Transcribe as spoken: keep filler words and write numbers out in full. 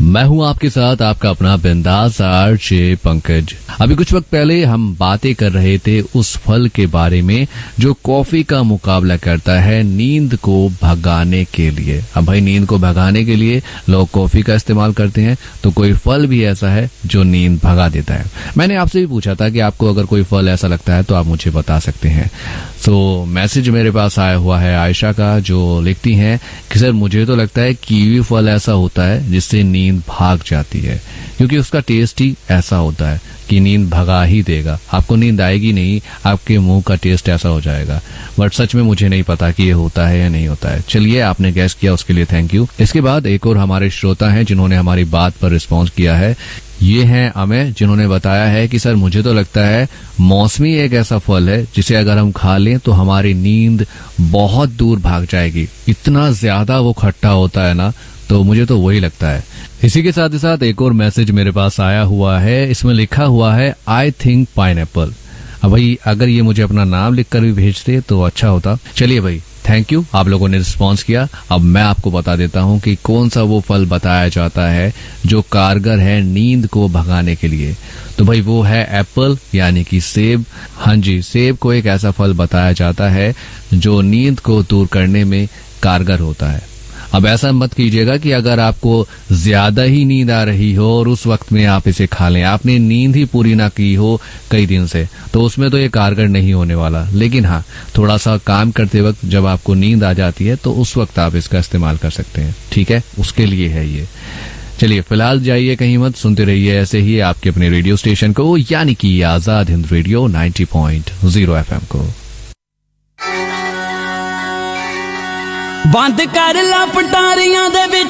मैं हूं आपके साथ आपका अपना बिंदास आरजे पंकज। अभी कुछ वक्त पहले हम बातें कर रहे थे उस फल के बारे में जो कॉफी का मुकाबला करता है नींद को भगाने के लिए। अब भाई नींद को भगाने के लिए लोग कॉफी का इस्तेमाल करते हैं, तो कोई फल भी ऐसा है जो नींद भगा देता है। मैंने आपसे भी पूछा था कि आपको अगर कोई फल ऐसा लगता है तो आप मुझे बता सकते हैं। तो मैसेज मेरे पास आया हुआ है आयशा का, जो लिखती हैं कि सर मुझे तो लगता है कीवी फल ऐसा होता है जिससे नींद भाग जाती है, क्योंकि उसका टेस्ट ही ऐसा होता है कि नींद भगा ही देगा। आपको नींद आएगी नहीं, आपके मुंह का टेस्ट ऐसा हो जाएगा। बट सच में मुझे नहीं पता कि ये होता है या नहीं होता है। चलिए, आपने गैस किया उसके लिए थैंक यू। इसके बाद एक और हमारे श्रोता हैं जिन्होंने हमारी बात पर रिस्पॉन्स किया है। ये हैं अमय, जिन्होंने बताया है कि सर मुझे तो लगता है मौसमी एक ऐसा फल है जिसे अगर हम खा लें तो हमारी नींद बहुत दूर भाग जाएगी। इतना ज्यादा वो खट्टा होता है ना, तो मुझे तो वही लगता है। इसी के साथ ही साथ एक और मैसेज मेरे पास आया हुआ है। इसमें लिखा हुआ है आई थिंक पाइनएप्पल। अब भाई अगर ये मुझे अपना नाम लिखकर भी भेजते तो अच्छा होता। चलिए भाई, थैंक यू, आप लोगों ने रिस्पॉन्स किया। अब मैं आपको बता देता हूं कि कौन सा वो फल बताया जाता है जो कारगर है नींद को भगाने के लिए। तो भाई वो है एप्पल, यानी कि सेब। हाँ जी, सेब को एक ऐसा फल बताया जाता है जो नींद को दूर करने में कारगर होता है। अब ऐसा मत कीजिएगा कि अगर आपको ज्यादा ही नींद आ रही हो और उस वक्त में आप इसे खा लें, आपने नींद ही पूरी ना की हो कई दिन से, तो उसमें तो ये कारगर नहीं होने वाला। लेकिन हाँ, थोड़ा सा काम करते वक्त जब आपको नींद आ जाती है तो उस वक्त आप इसका इस्तेमाल कर सकते हैं। ठीक है, उसके लिए है ये। चलिए फिलहाल जाइए कहीं मत, सुनते रहिए ऐसे ही आपके अपने रेडियो स्टेशन को, यानी कि Azad Hind radio ninety point zero F M को। बंद कर ला पटारियां दे